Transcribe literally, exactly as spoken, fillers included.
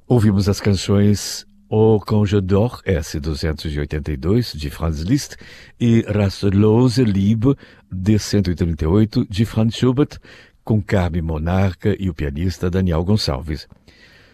Ouvimos as canções O Conge d'Or, S duzentos e oitenta e dois, de Franz Liszt, e Rastlose Liebe, D cento e trinta e oito, de Franz Schubert, com Carmen Monarca e o pianista Daniel Gonçalves.